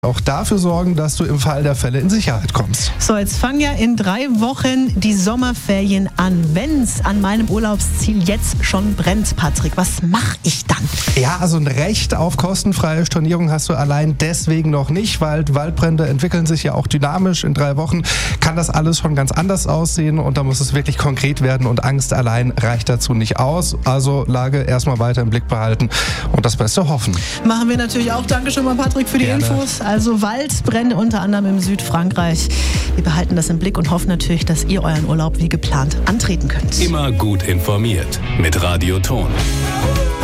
auch dafür sorgen, dass du im Fall der Fälle in Sicherheit kommst. So, jetzt fangen ja in 3 Wochen die Sommerferien an. Wenn's an meinem Urlaubsziel jetzt schon brennt, Patrick, was mache ich dann? Ja, also ein Recht auf kostenfreie Stornierung hast du allein deswegen noch nicht, weil Waldbrände entwickeln sich ja auch dynamisch. In 3 Wochen kann das alles schon ganz anders aussehen und da muss es wirklich konkret werden und Angst allein reicht dazu nicht aus. Also Lage erstmal weiter im Blick behalten und das Beste hoffen. Machen wir natürlich auch. Danke schon mal, Patrick, für die Infos. Also Waldbrände unter anderem im Südfrankreich. Wir behalten das im Blick und hoffen natürlich, dass ihr euren Urlaub wie geplant antreten könnt. Immer gut informiert mit Radio Ton.